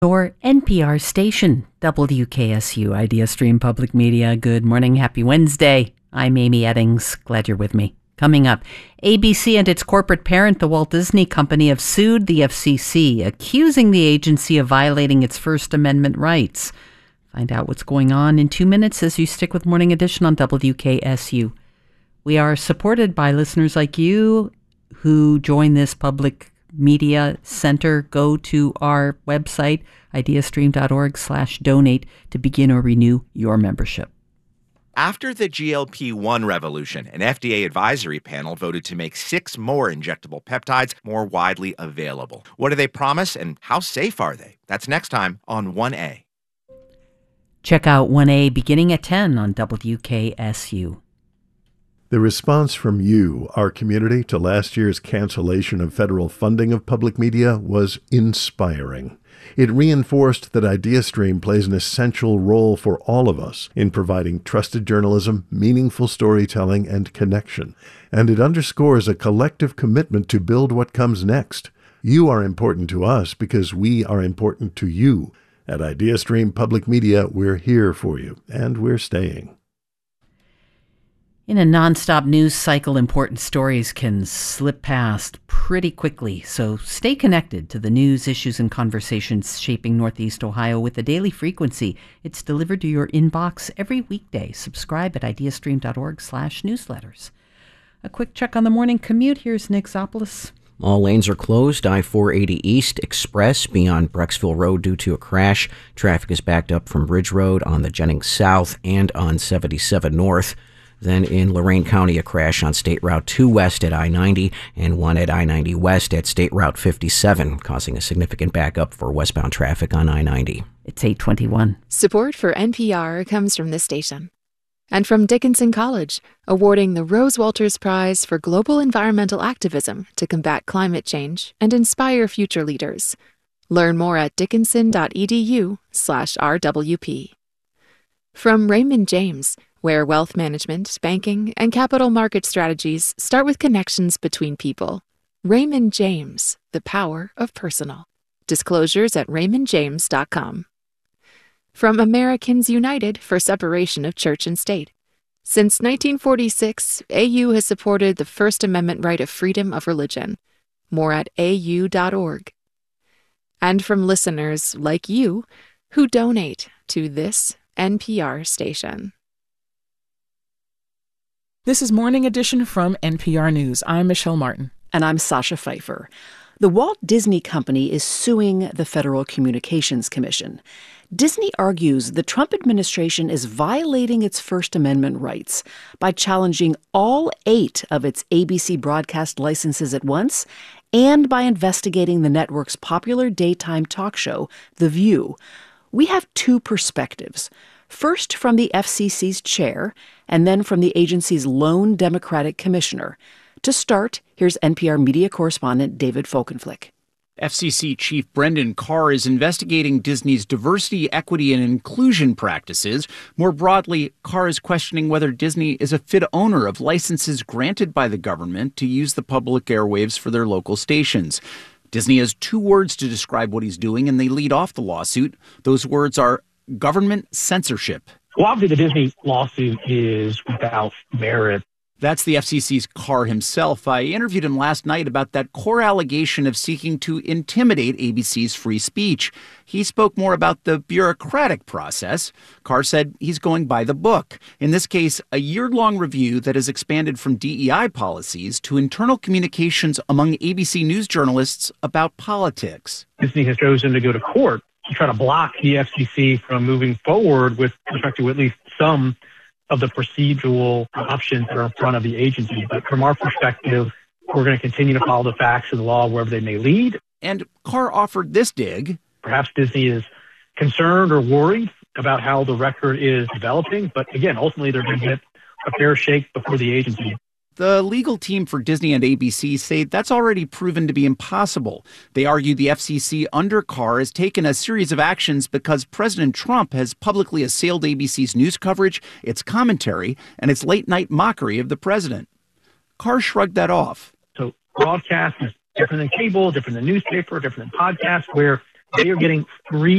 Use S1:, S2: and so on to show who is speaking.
S1: Your NPR station, WKSU Idea Stream Public Media. Good morning. Happy Wednesday. I'm Amy Eddings. Glad you're with me. Coming up, ABC and its corporate parent, the Walt Disney Company, have sued the FCC, accusing the agency of violating its First Amendment rights. Find out what's going on in 2 minutes as you stick with Morning Edition on WKSU. We are supported by listeners like you who join this public media center. Go to our website, ideastream.org/donate, to begin or renew your membership.
S2: After the GLP-1 revolution, an FDA advisory panel voted to make 6 more injectable peptides more widely available. What do they promise and how safe are they? That's next time on 1A.
S1: Check out 1A beginning at 10 on WKSU.
S3: The response from you, our community, to last year's cancellation of federal funding of public media was inspiring. It reinforced that IdeaStream plays an essential role for all of us in providing trusted journalism, meaningful storytelling, and connection. And it underscores a collective commitment to build what comes next. You are important to us because we are important to you. At IdeaStream Public Media, we're here for you, and we're staying.
S1: In a nonstop news cycle, important stories can slip past pretty quickly. So stay connected to the news, issues, and conversations shaping Northeast Ohio with a daily frequency. It's delivered to your inbox every weekday. Subscribe at ideastream.org/newsletters. A quick check on the morning commute. Here's Nick Zopoulos.
S4: All lanes are closed. I-480 East Express beyond Brecksville Road due to a crash. Traffic is backed up from Bridge Road on the Jennings South and on 77 North. Then in Lorain County, a crash on State Route 2 West at I-90 and one at I-90 West at State Route 57, causing a significant backup for westbound traffic on I-90.
S1: It's 8:21.
S5: Support for NPR comes from this station and from Dickinson College, awarding the Rose Walters Prize for Global Environmental Activism to combat climate change and inspire future leaders. Learn more at dickinson.edu/RWP. From Raymond James, where wealth management, banking, and capital market strategies start with connections between people. Raymond James, the power of personal. Disclosures at raymondjames.com. From Americans United for Separation of Church and State. Since 1946, AU has supported the First Amendment right of freedom of religion. More at au.org. And from listeners like you who donate to this NPR station.
S6: This is Morning Edition from NPR News. I'm Michelle Martin.
S7: And I'm Sasha Pfeiffer. The Walt Disney Company is suing the Federal Communications Commission. Disney argues the Trump administration is violating its First Amendment rights by challenging all 8 of its ABC broadcast licenses at once and by investigating the network's popular daytime talk show, The View. We have 2 perspectives. First from the FCC's chair, and then from the agency's lone Democratic commissioner. To start, here's NPR media correspondent David Folkenflik.
S8: FCC Chief Brendan Carr is investigating Disney's diversity, equity, and inclusion practices. More broadly, Carr is questioning whether Disney is a fit owner of licenses granted by the government to use the public airwaves for their local stations. Disney has 2 words to describe what he's doing, and they lead off the lawsuit. Those words are government censorship.
S9: Well, obviously, the Disney lawsuit is without merit.
S8: That's the FCC's Carr himself. I interviewed him last night about that core allegation of seeking to intimidate ABC's free speech. He spoke more about the bureaucratic process. Carr said he's going by the book. In this case, a year-long review that has expanded from DEI policies to internal communications among ABC News journalists about politics.
S9: Disney has chosen to go to court to try to block the FCC from moving forward with respect to at least some of the procedural options that are in front of the agency. But from our perspective, we're going to continue to follow the facts and the law wherever they may lead.
S8: And Carr offered this dig.
S9: Perhaps Disney is concerned or worried about how the record is developing. But again, ultimately, they're going to get a fair shake before the agency.
S8: The legal team for Disney and ABC say that's already proven to be impossible. They argue the FCC under Carr has taken a series of actions because President Trump has publicly assailed ABC's news coverage, its commentary, and its late-night mockery of the president. Carr shrugged that off.
S9: So broadcast is different than cable, different than newspaper, different than podcast, where They are getting free